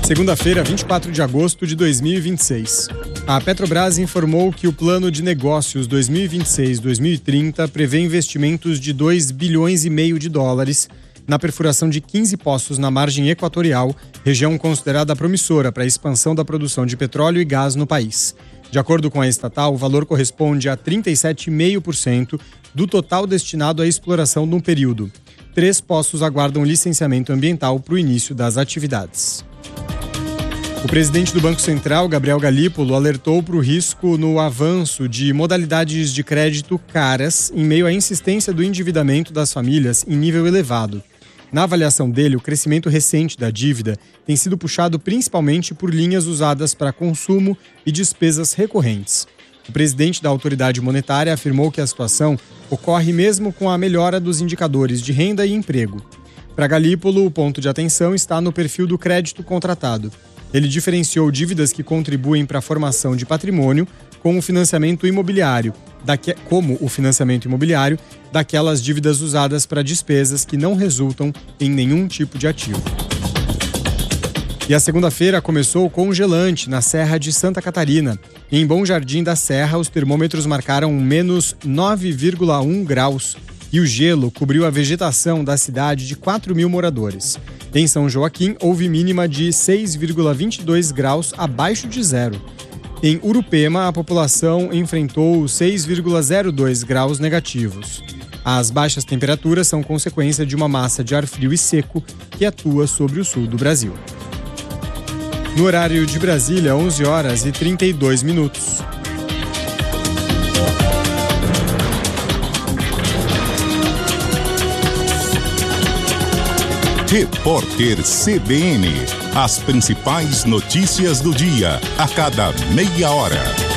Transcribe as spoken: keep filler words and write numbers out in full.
Segunda-feira, vinte e quatro de agosto de dois mil e vinte e seis. A Petrobras informou que o plano de negócios dois mil e vinte e seis a dois mil e trinta prevê investimentos de dois bilhões e meio de dólares na perfuração de quinze poços na margem equatorial, região considerada promissora para a expansão da produção de petróleo e gás no país. De acordo com a estatal, o valor corresponde a trinta e sete vírgula cinco por cento do total destinado à exploração no período. Três poços aguardam licenciamento ambiental para o início das atividades. O presidente do Banco Central, Gabriel Galípolo, alertou para o risco no avanço de modalidades de crédito caras em meio à insistência do endividamento das famílias em nível elevado. Na avaliação dele, o crescimento recente da dívida tem sido puxado principalmente por linhas usadas para consumo e despesas recorrentes. O presidente da autoridade monetária afirmou que a situação ocorre mesmo com a melhora dos indicadores de renda e emprego. Para Galípolo, o ponto de atenção está no perfil do crédito contratado. Ele diferenciou dívidas que contribuem para a formação de patrimônio com o financiamento imobiliário, daque... como o financiamento imobiliário, daquelas dívidas usadas para despesas que não resultam em nenhum tipo de ativo. E a segunda-feira começou congelante na Serra de Santa Catarina. Em Bom Jardim da Serra, os termômetros marcaram menos nove vírgula um graus e o gelo cobriu a vegetação da cidade de quatro mil moradores. Em São Joaquim, houve mínima de seis vírgula vinte e dois graus abaixo de zero. Em Urupema, a população enfrentou seis vírgula zero dois graus negativos. As baixas temperaturas são consequência de uma massa de ar frio e seco que atua sobre o sul do Brasil. No horário de Brasília, onze horas e trinta e dois minutos. Repórter C B N. As principais notícias do dia, a cada meia hora.